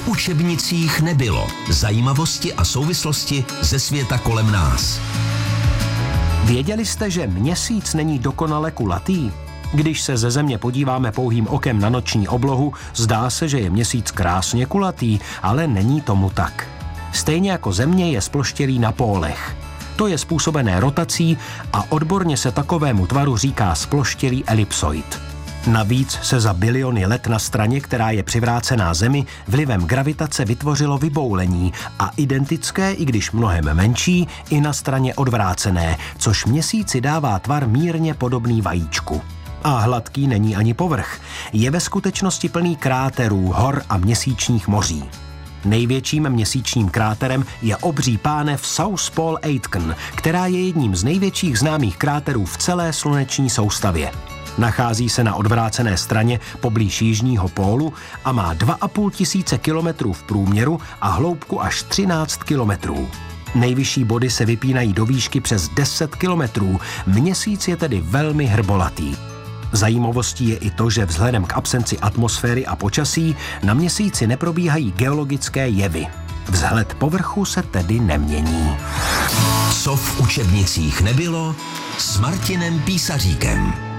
v učebnicích nebylo. Zajímavosti a souvislosti ze světa kolem nás. Věděli jste, že Měsíc není dokonale kulatý? Když se ze Země podíváme pouhým okem na noční oblohu, zdá se, že je Měsíc krásně kulatý, ale není tomu tak. Stejně jako Země je zploštělý na pólech. To je způsobené rotací a odborně se takovému tvaru říká zploštělý elipsoid. Navíc se za biliony let na straně, která je přivrácená Zemi, vlivem gravitace vytvořilo vyboulení a identické, i když mnohem menší, i na straně odvrácené, což Měsíci dává tvar mírně podobný vajíčku. A hladký není ani povrch. Je ve skutečnosti plný kráterů, hor a měsíčních moří. Největším měsíčním kráterem je obří pánev South Pole Aitken, která je jedním z největších známých kráterů v celé sluneční soustavě. Nachází se na odvrácené straně poblíž jižního pólu a má 2,5 tisíce kilometrů v průměru a hloubku až 13 kilometrů. Nejvyšší body se vypínají do výšky přes 10 kilometrů, Měsíc je tedy velmi hrbolatý. Zajímavostí je i to, že vzhledem k absenci atmosféry a počasí na Měsíci neprobíhají geologické jevy. Vzhled povrchu se tedy nemění. Co v učebnicích nebylo s Martinem Písaříkem.